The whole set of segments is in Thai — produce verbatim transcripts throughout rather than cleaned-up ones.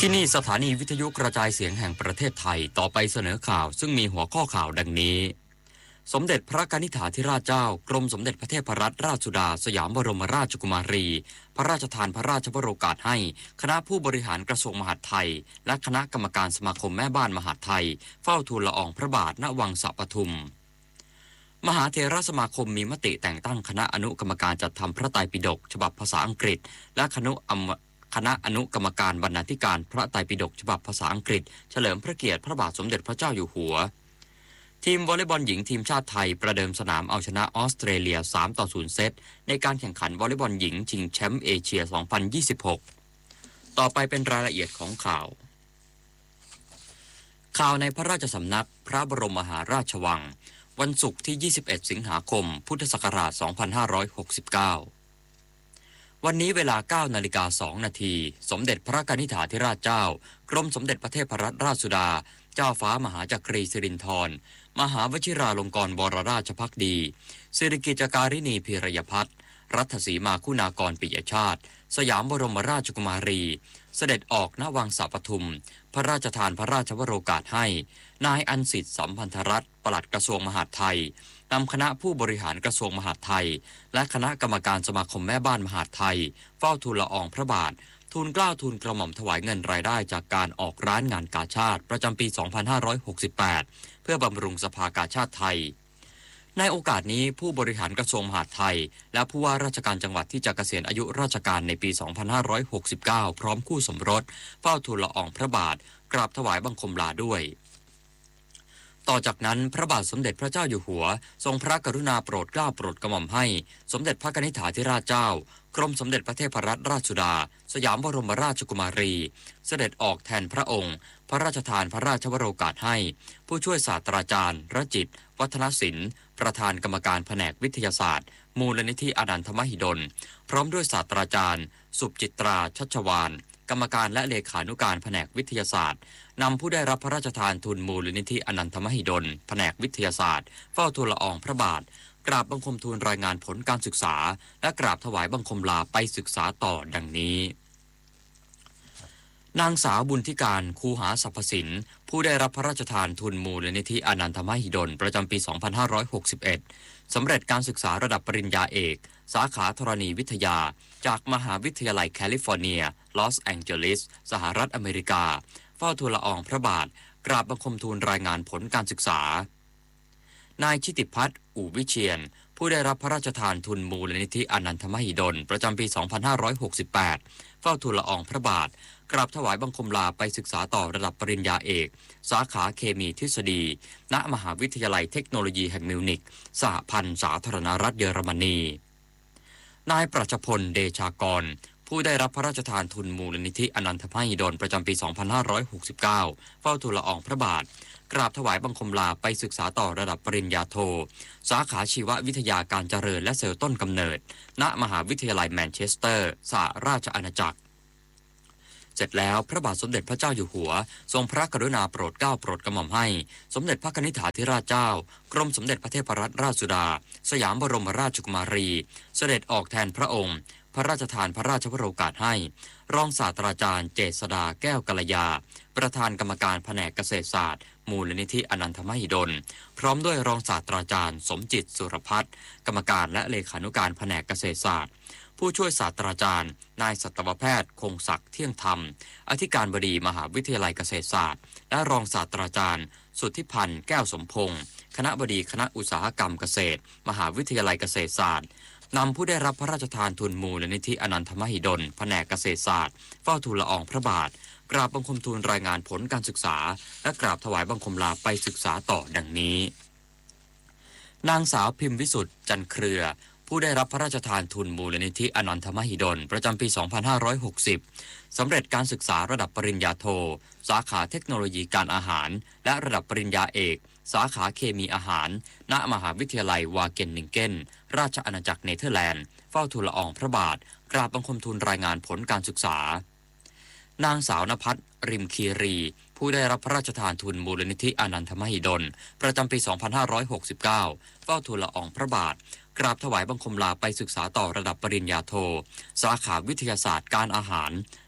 ที่นี่สถานีวิทยุกระจายเสียงแห่งประเทศไทยต่อไปเสนอข่าวซึ่งมีหัวข้อข่าวดังนี้สมเด็จพระกนิษฐาธิราชเจ้ากรมสมเด็จพระเทพรัตนราชสุดาสยามบรมราชกุมารีพระราชทานพระราชวโรกาสให้คณะผู้บริหารกระทรวงมหาดไทยและคณะกรรมการสมาคมแม่บ้านมหาดไทยเฝ้าทูลละอองพระบาทณวังสะปทุมมหาเถรสมาคมมีมติแต่งตั้งคณะอนุกรรมการจัดทำพระไตรปิฎกฉบับภาษาอังกฤษและคณะอมคณะอนุกรรมการบรรณาธิการพระไตรปิฎกฉบับภาษาอังกฤษเฉลิมพระเกียรติพระบาทสมเด็จพระเจ้าอยู่หัวทีมวอลเลย์บอลหญิงทีมชาติไทยประเดิมสนามเอาชนะออสเตรเลียสามต่อศูนย์เซตในการแข่งขันวอลเลย์บอลหญิงชิงแชมป์เอเชียสองพันยี่สิบหกต่อไปเป็นรายละเอียดของข่าวข่าวในพระราชสำนักพระบรมมหาราชวังวันศุกร์ที่ยี่สิบเอ็ดสิงหาคมพุทธศักราชสองพันห้าร้อยหกสิบเก้าวันนี้เวลา เก้านาฬิกาสองนาทีสมเด็จพระกนิษฐาธิราชเจ้ากรมสมเด็จพระเทพรัตนราชสุดาเจ้าฟ้ามหาจักรีสิรินธรมหาวชิราลงกรณ์บวรราชภักดีสิริกิจการินีพีรยพัฒน์รัตศรีมาคุณากรปิยชาติสยามบรมราชกุมารีเสด็จออกณวังสะปทุมพระราชทานพระราชวโรกาสให้นายอันสิทธิ์สัมพันธรัตน์ปลัดกระทรวงมหาดไทยนำคณะผู้บริหารกระทรวงมหาดไทยและคณะกรรมการสมาคมแม่บ้านมหาดไทยเฝ้าทูลละอองพระบาททูลเกล้าทูลกระหม่อมถวายเงินรายได้จากการออกร้านงานกาชาดประจำปี สองพันห้าร้อยหกสิบแปด เพื่อบำรุงสภากาชาดไทยในโอกาสนี้ผู้บริหารกระทรวงมหาดไทยและผู้ว่าราชการจังหวัดที่จะเกษียณอายุราชการในปี สองพันห้าร้อยหกสิบเก้า พร้อมคู่สมรสเฝ้าทูลละอองพระบาทกราบถวายบังคมลาด้วยต่อจากนั้นพระบาทสมเด็จพระเจ้าอยู่หัวทรงพระกรุณาโปรดเกล้าโปรดกระหม่อมให้สมเด็จพระกนิษฐาธิราชเจ้ากรมสมเด็จพระเทพรัตนราชสุดาสยามบรมราชกุมารีเสด็จออกแทนพระองค์พระราชทานพระราชวโรกาสให้ผู้ช่วยศาสตราจารย์รจิตวัฒนศิลป์ประธานกรรมการแผนกวิทยาศาสตร์มูลนิธิอนันทมหิดลพร้อมด้วยศาสตราจารย์สุจิตราชัชวานกรรมการและเลขานุการแผนกวิทยาศาสตร์นำผู้ได้รับพระราชทานทุนมูลนิธิอนันทมหิดลแผนกวิทยาศาสตร์เฝ้าทูลละอองพระบาทกราบบังคมทูลรายงานผลการศึกษาและกราบถวายบังคมลาไปศึกษาต่อดังนี้นางสาวบุญธิการคูหาสรรพสินผู้ได้รับพระราชทานทุนมูลนิธิอนันทมหิดลประจำปี สองพันห้าร้อยหกสิบเอ็ด สำเร็จการศึกษาระดับปริญญาเอกสาขาธรณีวิทยาจากมหาวิทยาลัยแคลิฟอร์เนียลอสแองเจลิสสหรัฐอเมริกาเฝ้าทูลละอองพระบาทกราบบังคมทูลรายงานผลการศึกษานายชิติพัฒน์อู่วิเชียรผู้ได้รับพระราชทานทุนมูลนิธิอนันทมหิดลประจำปี สองพันห้าร้อยหกสิบแปด เฝ้าทูลละอองพระบาทกราบถวายบังคมลาไปศึกษาต่อระดับปริญญาเอกสาขาเคมีทฤษฎีณมหาวิทยาลัยเทคโนโลยีแห่งมิวนิกสหพันธ์สาธารณรัฐเยอรมนีนายประชพลเดชากรผู้ได้รับพระราชทานทุนมูลนิธิอนันทมหิดลประจำปี สองพันห้าร้อยหกสิบเก้า เฝ้าทูลละอองพระบาทกราบถวายบังคมลาไปศึกษาต่อระดับปริญญาโทสาขาชีววิทยาการเจริญและเซลล์ต้นกำเนิดณมหาวิทยาลัยแมนเชสเตอร์สหราชอาณาจักรเสร็จแล้วพระบาทสมเด็จพระเจ้าอยู่หัวทรงพระกรุณาโปรดเกล้าโปรดกระหม่อมให้สมเด็จพระกนิษฐาธิราชเจ้ากรมสมเด็จพระเทพรัตนราชสุดาสยามบรมราชกุมารีเสด็จออกแทนพระองค์พระราชทานพระราชวโรกาสให้รองศาสตราจารย์เจษฎาแก้วกัลยาประธานกรรมการแผนกเกษตรศาสตร์มูลนิธิอนันทมหิดลพร้อมด้วยรองศาสตราจารย์สมจิตสุรพัฒน์กรรมการและเลขานุการแผนกเกษตรศาสตร์ผู้ช่วยศาสตราจารย์นายสัตวแพทย์คงศักดิ์เที่ยงธรรมอธิการบดีมหาวิทยาลัยเกษตรศาสตร์และรองศาสตราจารย์สุทธิพันธ์แก้วสมพงศ์คณบดีคณะอุตสาหกรรมเกษตรมหาวิทยาลัยเกษตรศาสตร์นำผู้ได้รับพระราชทานทุนมูลนิธิอนันทมหิดลแผนกเกษตรศาสตร์เฝ้าทูลละอองพระบาทกราบบังคมทูลรายงานผลการศึกษาและกราบถวายบังคมลาไปศึกษาต่อดังนี้นางสาวพิมพ์วิสุทธิ์จันเครือผู้ได้รับพระราชทานทุนมูลนิธิอนันทมหิดลประจำปี สองพันห้าร้อยหกสิบ สำเร็จการศึกษาระดับปริญญาโทสาขาเทคโนโลยีการอาหารและระดับปริญญาเอกสาขาเคมีอาหารณมหาวิทยาลัยวาเกนนิงเกนราชอาณาจักรเนเธอร์แลนด์เฝ้าทูลละอองพระบาทกราบบังคมทูลรายงานผลการศึกษานางสาวนภัสริมคีรีผู้ได้รับพระราชทานทุนมูลนิธิอนันทมหิดลประจำปี สองพันห้าร้อยหกสิบเก้า เฝ้าทูลละอองพระบาทกราบถวายบังคมลาไปศึกษาต่อระดับปริญญาโทสาขาวิทยาศาสตร์การอาหารณ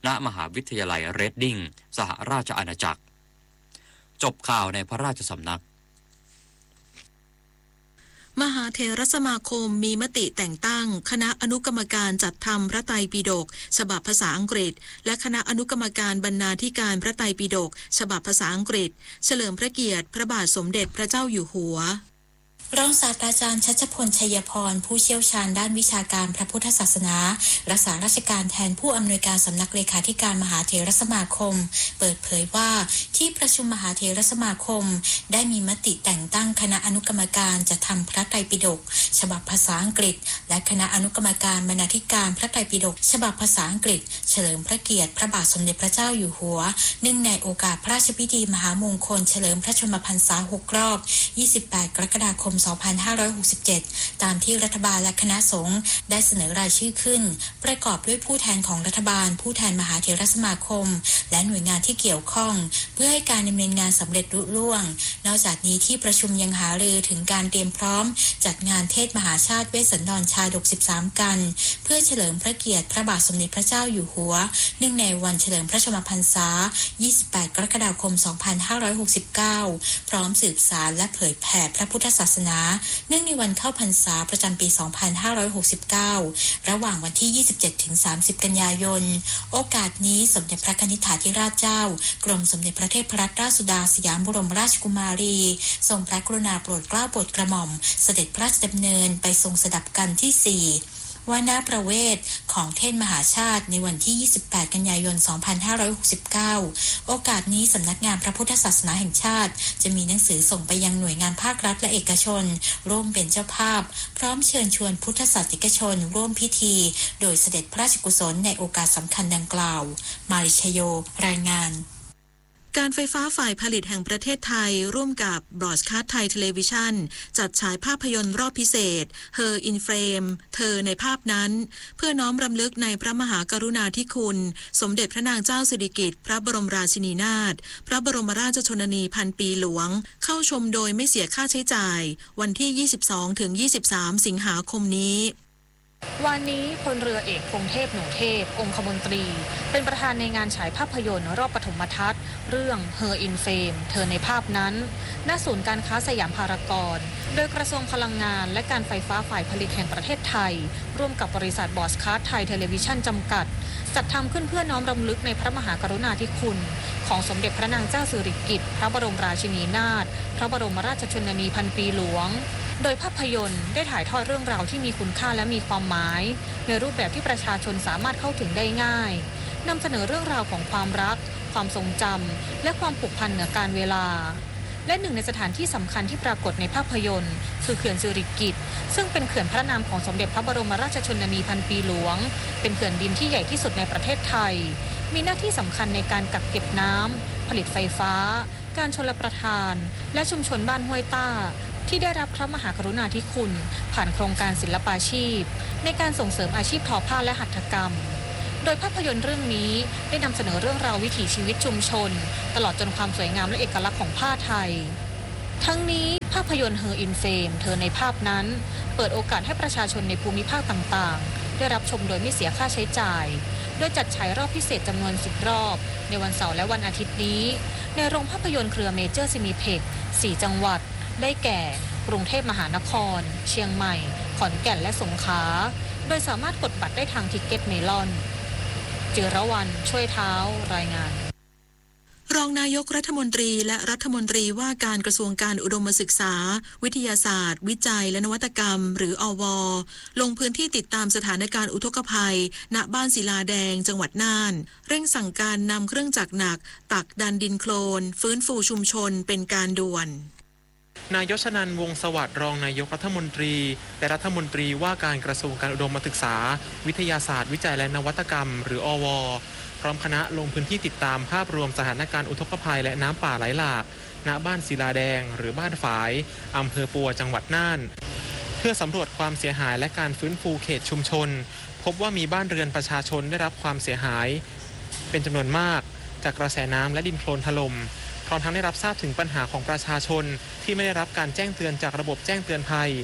ณมหาวิทยาลัยเรดดิ้งสหราชอาณาจักรจบข่าวในพระราชสำนักมหาเถรสมาคมมีมติแต่งตั้งคณะอนุกรรมการจัดทำพระไตรปิฎกฉบับภาษาอังกฤษและคณะอนุกรรมการบรรณาธิการพระไตรปิฎกฉบับภาษาอังกฤษเฉลิมพระเกียรติพระบาทสมเด็จพระเจ้าอยู่หัวรองศาสตราจารย์ชัชพลชัยพรผู้เชี่ยวชาญด้านวิชาการพระพุทธศาสนารักษาราชการแทนผู้อำนวยการสำนักเลขาธิการมหาเถรสมาคมเปิดเผยว่าที่ประชุมมหาเถรสมาคมได้มีมติแต่งตั้งคณะอนุกรรมการจัดทำพระไตรปิฎกฉบับภาษาอังกฤษและคณะอนุกรรมการบรรณาธิการพระไตรปิฎกฉบับภาษาอังกฤษเฉลิมพระเกียรติพระบาทสมเด็จพระเจ้าอยู่หัวเนื่องในโอกาสพระราชพิธีมหามงคลเฉลิมพระชนมพรรษาหกรอบยี่สิบแปดกรกฎาคมสองพันห้าร้อยหกสิบเจ็ดตามที่รัฐบาลและคณะสงฆ์ได้เสนอรายชื่อขึ้นประกอบด้วยผู้แทนของรัฐบาลผู้แทนมหาเถรสมาคมและหน่วยงานที่เกี่ยวข้องเพื่อให้การดำเนินงานสำเร็จลุล่วงนอกจากนี้ที่ประชุมยังหารือถึงการเตรียมพร้อมจัดงานเทศมหาชาติเวสสันดรชาดกสิบสามกันเพื่อเฉลิมพระเกียรติพระบาทสมเด็จพระเจ้าอยู่หัวเนื่องในวันเฉลิมพระชนมพรรษายี่สิบแปดกรกฎาคมสองพันห้าร้อยหกสิบเก้าพร้อมสืบสานและเผยแผ่พระพุทธศาสนาเนื่องในวันเข้าพรรษาประจำปีสองพันห้าร้อยหกสิบเก้าระหว่างวันที่ยี่สิบเจ็ดถึงสามสิบกันยายนโอกาสนี้สมเด็จพระกนิษฐาธิราชเจ้ากรมสมเด็จพระเทพรัตนราชสุดาสยามบรมราชกุมารีทรงพระกรุณาโปรดเกล้าโปรดกระหม่อมเสด็จพระราชดำเนินไปทรงสดับกันที่สี่ว่าณประเวศของเทศมหาชาติในวันที่ยี่สิบแปดกันยายนสองพันห้าร้อยหกสิบเก้าโอกาสนี้สำนักงานพระพุทธศาสนาแห่งชาติจะมีหนังสือส่งไปยังหน่วยงานภาครัฐและเอกชนร่วมเป็นเจ้าภาพพร้อมเชิญชวนพุทธศาสนิกชนร่วมพิธีโดยเสด็จพระราชกุศลในโอกาสสำคัญดังกล่าวมาริชโยรายงานการไฟฟ้าฝ่ายผลิตแห่งประเทศไทยร่วมกับบรอดคาสต์ไทยเทเลวิชั่นจัดฉายภาพยนตร์รอบพิเศษ Her in Frame เธอในภาพนั้นเพื่อน้อมรำลึกในพระมหากรุณาธิคุณสมเด็จพระนางเจ้าสิริกิติ์พระบรมราชินีนาถพระบรมราชชนนีพันปีหลวงเข้าชมโดยไม่เสียค่าใช้จ่ายวันที่ ยี่สิบสองถึงยี่สิบสาม สิงหาคมนี้วันนี้พลเรือเอกพงเทพหนูเทพองคมนตรีเป็นประธานในงานฉายภาพยนตร์รอบปฐมทัศน์เรื่อง Her in Frame เธอในภาพนั้นณศูนย์การค้าสยามพารากอนโดยกระทรวงพลังงานและการไฟฟ้าฝ่ายผลิตแห่งประเทศไทยร่วมกับบริษัทบรอดคาสต์ไทยเทเลวิชั่นจำกัดจัดทำขึ้นเพื่อน้อมรำลึกในพระมหากรุณาธิคุณของสมเด็จพระนางเจ้าสิริกิติ์พระบรมราชินีนาถพระบรมราชชนนีพันปีหลวงโดยภาพยนตร์ได้ถ่ายทอดเรื่องราวที่มีคุณค่าและมีความหมายในรูปแบบที่ประชาชนสามารถเข้าถึงได้ง่ายนำเสนอเรื่องราวของความรักความทรงจำและความผูกพันเหนือการเวลาและหนึ่งในสถานที่สำคัญที่ปรากฏในภาพยนตร์คือเขื่อนสิริกิติ์ซึ่งเป็นเขื่อนพระนามของสมเด็จพระบรมราชชนนีพันปีหลวงเป็นเขื่อนดินที่ใหญ่ที่สุดในประเทศไทยมีหน้าที่สำคัญในการกักเก็บน้ำผลิตไฟฟ้าการชลประทานและชุมชนบ้านห้วยต้าที่ได้รับพระมหากรุณาธิคุณผ่านโครงการศิลปาชีพในการส่งเสริมอาชีพทอผ้าและหัตถกรรมโดยภาพยนตร์เรื่องนี้ได้นำเสนอเรื่องราววิถีชีวิตชุมชนตลอดจนความสวยงามและเอกลักษณ์ของผ้าไทยทั้งนี้ภาพยนตร์ Her in Frame เธอในภาพนั้นเปิดโอกาสให้ประชาชนในภูมิภาคต่างๆได้รับชมโดยไม่เสียค่าใช้จ่ายโดยจัดฉายรอบพิเศษจำนวนสิบรอบในวันเสาร์และวันอาทิตย์นี้ในโรงภาพยนตร์เครือเมเจอร์ซินิเพ็กซ์สี่จังหวัดได้แก่กรุงเทพมหานครเชียงใหม่ขอนแก่นและสงขลาโดยสามารถกดบัตรได้ทางทิกเก็ตเมลอนจิรวรรณช่วยเท้ารายงานรองนายกรัฐมนตรีและรัฐมนตรีว่าการกระทรวงการอุดมศึกษาวิทยาศาสตร์วิจัยและนวัตกรรมหรืออว.ลงพื้นที่ติดตามสถานการณ์อุทกภัยณบ้านศิลาแดงจังหวัดน่านเร่งสั่งการนำเครื่องจักรหนักตักดันดินโคลนฟื้นฟูชุมชนเป็นการด่วนนายชนันท์ วงศ์สวัสดิ์รองนายกรัฐมนตรีและรัฐมนตรีว่าการกระทรวงการอุดมศึกษาวิทยาศาสตร์วิจัยและนวัตกรรมหรืออว.พร้อมคณะลงพื้นที่ติดตามภาพรวมสถานการณ์อุทกภัยและน้ำป่าไหลหลากณบ้านศิลาแดงหรือบ้านฝายอำเภอปัวจังหวัดน่านเพื่อสำรวจความเสียหายและการฟื้นฟูเขตชุมชนพบว่ามีบ้านเรือนประชาชนได้รับความเสียหายเป็นจำนวนมากจากกระแสน้ำและดินโคลนถล่มพร้อมทั้งได้รับทราบถึงปัญหาของประชาชนที่ไม่ได้รับการแจ้งเตือนจากระบบแจ้งเตือนภัย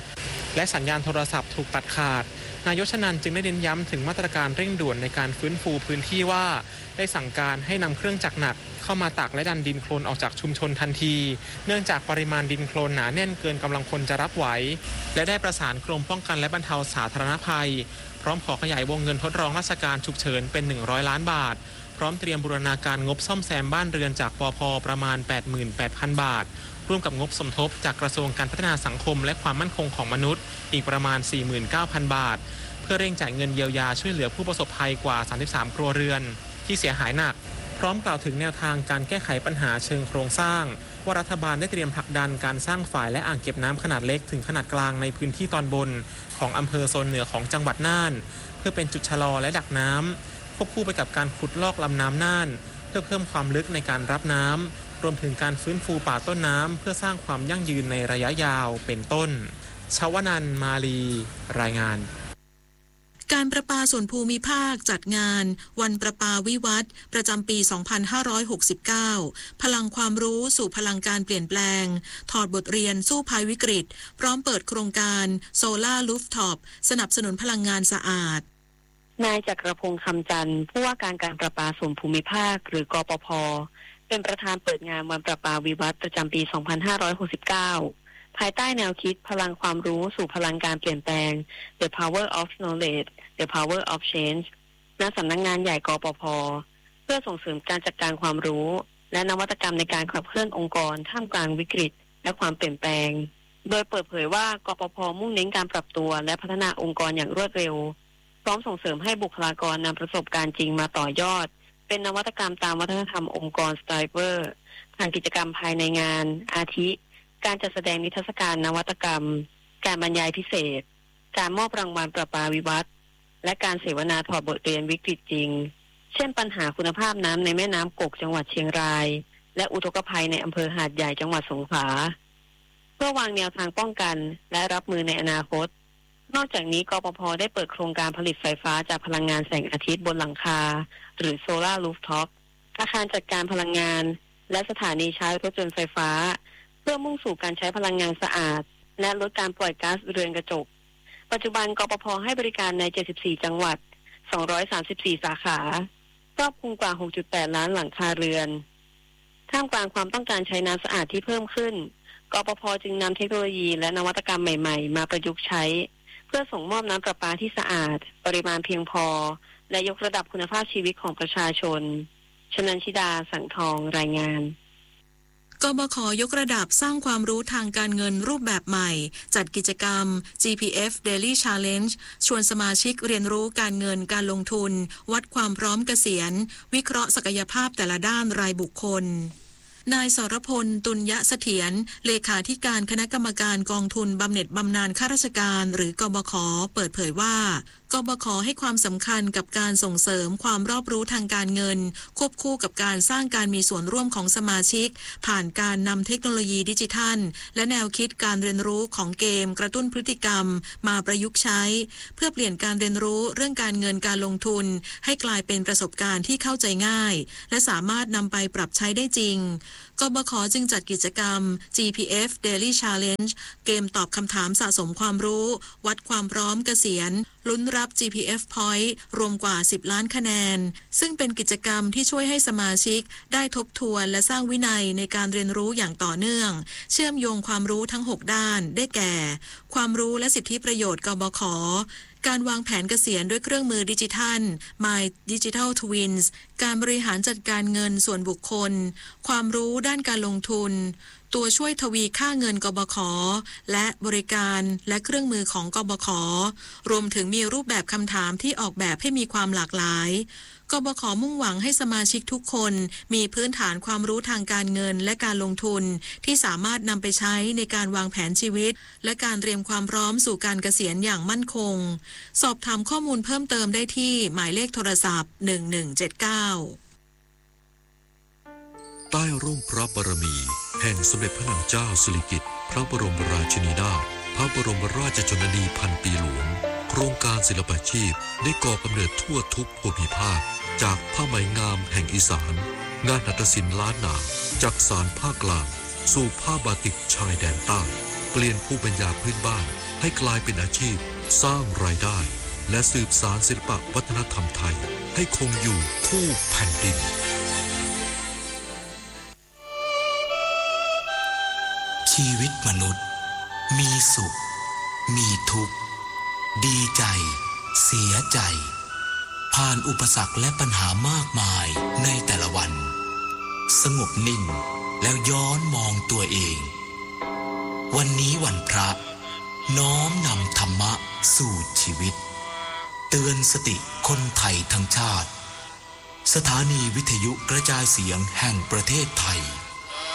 และสัญญาณโทรศัพท์ถูกตัดขาดนายกชนันจึงได้เน้นย้ำถึงมาตรการเร่งด่วนในการฟื้นฟูพื้นที่ว่าได้สั่งการให้นำเครื่องจักรหนักเข้ามาตักและดันดินโคลนออกจากชุมชนทันทีเนื่องจากปริมาณดินโคลนหนาแน่นเกินกำลังคนจะรับไหวและได้ประสานกรมป้องกันและบรรเทาสาธารณภัยพร้อมขอขยายวงเงินทดลองราชการฉุกเฉินเป็นหนึ่งร้อยล้านบาทพร้อมเตรียมบูรณาการงบซ่อมแซมบ้านเรือนจากปภ.ประมาณ แปดหมื่นแปดพัน บาทร่วมกับงบสมทบจากกระทรวงการพัฒนาสังคมและความมั่นคงของมนุษย์อีกประมาณ สี่หมื่นเก้าพัน บาทเพื่อเร่งจ่ายเงินเยียวยาช่วยเหลือผู้ประสบภัยกว่าสามสิบสามครัวเรือนที่เสียหายหนักพร้อมกล่าวถึงแนวทางการแก้ไขปัญหาเชิงโครงสร้างว่ารัฐบาลได้เตรียมผลักดันการสร้างฝ่ายและอ่างเก็บน้ำขนาดเล็กถึงขนาดกลางในพื้นที่ตอนบนของอำเภอโซนเหนือของจังหวัดน่านเพื่อเป็นจุดชะลอและดักน้ำควบคู่ไปกับการขุดลอกลำน้ำน่านเพื่อเพิ่มความลึกในการรับน้ำรวมถึงการฟื้นฟูป่าต้นน้ำเพื่อสร้างความยั่งยืนในระยะยาวเป็นต้นชวนันท์ มาลีรายงานการประปาส่วนภูมิภาคจัดงานวันประปาวิวัฒน์ประจำปี สองพันห้าร้อยหกสิบเก้า พลังความรู้สู่พลังการเปลี่ยนแปลงถอดบทเรียนสู้ภัยวิกฤตพร้อมเปิดโครงการโซล่ารูฟท็อปสนับสนุนพลังงานสะอาดนายจักรพงษ์คำจันทร์ผู้ว่าการการประปาส่วนภูมิภาคหรือกปภ.เป็นประธานเปิดงานวันประปาวิวัฒน์ประจำปี สองพันห้าร้อยหกสิบเก้าภายใต้แนวคิดพลังความรู้สู่พลังการเปลี่ยนแปลง The Power of Knowledge The Power of Change ณ สำนักงานใหญ่กปภ.เพื่อส่งเสริมการจัดการความรู้และนวัตกรรมในการขับเคลื่อนองค์กรท่ามกลางวิกฤตและความเปลี่ยนแปลงโดยเปิดเผยว่ากปภ.มุ่งเน้นการปรับตัวและพัฒนาองค์กรอย่างรวดเร็วพร้อมส่งเสริมให้บุคลากรนำประสบการณ์จริงมาต่อยอดเป็นนวัตกรรมตามวัฒนธรรมองค์กรสไตรเบอร์ทางกิจกรรมภายในงานอาทิการจัดแสดงนิทรรศการนวัตกรรมการบรรยายพิเศษการมอบรางวัลประปาวิวัฒน์และการเสวนาถอดบทเรียนวิกฤตจริงเช่นปัญหาคุณภาพน้ำในแม่น้ำกกจังหวัดเชียงรายและอุทกภัยในอำเภอหาดใหญ่จังหวัดสงขลาเพื่อวางแนวทางป้องกันและรับมือในอนาคตนอกจากนี้กปภ.ได้เปิดโครงการผลิตไฟฟ้าจากพลังงานแสงอาทิตย์บนหลังคาหรือโซล่ารูฟท็อปอาคารจัดการพลังงานและสถานีใช้รถยนต์ไฟฟ้าเพื่อมุ่งสู่การใช้พลังงานสะอาดและลดการปล่อยก๊าซเรือนกระจกปัจจุบันกปภ.ให้บริการในเจ็ดสิบสี่จังหวัดสองร้อยสามสิบสี่สาขาครอบคลุมกว่า หกจุดแปด ล้านหลังคาเรือนท่ามกลางความต้องการใช้น้ำสะอาดที่เพิ่มขึ้นกปภ.จึงนำเทคโนโลยีและนวัตกรรมใหม่ๆมาประยุกต์ใช้เพื่อส่งมอบน้ำประปาที่สะอาดปริมาณเพียงพอและยกระดับคุณภาพชีวิตของประชาชนชนันชิดาสังทองรายงานกบข.ยกระดับสร้างความรู้ทางการเงินรูปแบบใหม่จัดกิจกรรม จี พี เอฟ Daily Challenge ชวนสมาชิกเรียนรู้การเงินการลงทุนวัดความพร้อมเกษียณวิเคราะห์ศักยภาพแต่ละด้านรายบุคคลนายสรพล ตุลยเสถียรเลขาธิการคณะกรรมการกองทุนบำเหน็จบำนาญข้าราชการหรือกบข.เปิดเผยว่ากบข.ให้ความสำคัญกับการส่งเสริมความรอบรู้ทางการเงินควบคู่กับการสร้างการมีส่วนร่วมของสมาชิกผ่านการนำเทคโนโลยีดิจิทัลและแนวคิดการเรียนรู้ของเกมกระตุ้นพฤติกรรมมาประยุกต์ใช้เพื่อเปลี่ยนการเรียนรู้เรื่องการเงินการลงทุนให้กลายเป็นประสบการณ์ที่เข้าใจง่ายและสามารถนำไปปรับใช้ได้จริงกบข.จึงจัดกิจกรรม จี พี เอฟ Daily Challenge เกมตอบคำถามสะสมความรู้วัดความพร้อมเกษียณลุ้นรับ จี พี เอฟ Point รวมกว่าสิบล้านคะแนนซึ่งเป็นกิจกรรมที่ช่วยให้สมาชิกได้ทบทวนและสร้างวินัยในการเรียนรู้อย่างต่อเนื่องเชื่อมโยงความรู้ทั้งหกด้านได้แก่ความรู้และสิทธิประโยชน์กบข.การวางแผนเกษียณด้วยเครื่องมือดิจิทัล My Digital Twins การบริหารจัดการเงินส่วนบุคคลความรู้ด้านการลงทุนตัวช่วยทวีค่าเงินกบข.และบริการและเครื่องมือของกบข.รวมถึงมีรูปแบบคำถามที่ออกแบบให้มีความหลากหลายกบข.มุ่งหวังให้สมาชิกทุกคนมีพื้นฐานความรู้ทางการเงินและการลงทุนที่สามารถนำไปใช้ในการวางแผนชีวิตและการเตรียมความพร้อมสู่การเกษียณอย่างมั่นคงสอบถามข้อมูลเพิ่มเติมได้ที่หมายเลขโทรศัพท์หนึ่งหนึ่งเจ็ดเก้าใต้ร่มพระบารมีแห่งสมเด็จพระนางเจ้าสิริกิติ์พระบรมราชินีนาถพระบรมราชชนนีพันปีหลวงโครงการศิลปาชีพได้ก่อกำเนิดทั่วทุกภูมิภาคจากผ้าไหมงามแห่งอีสานงานหัตถศิลป์ล้านนาจากสานภาคกลางสู่ผ้าบาติกชายแดนใต้เปลี่ยนภูมิปัญญาพื้นบ้านให้กลายเป็นอาชีพสร้างรายได้และสืบสานศิลปะวัฒนธรรมไทยให้คงอยู่คู่แผ่นดินชีวิตมนุษย์มีสุขมีทุกข์ดีใจเสียใจผ่านอุปสรรคและปัญหามากมายในแต่ละวันสงบนิ่งแล้วย้อนมองตัวเองวันนี้วันพระน้อมนำธรรมะสู่ชีวิตเตือนสติคนไทยทั้งชาติสถานีวิทยุกระจายเสียงแห่งประเทศไทย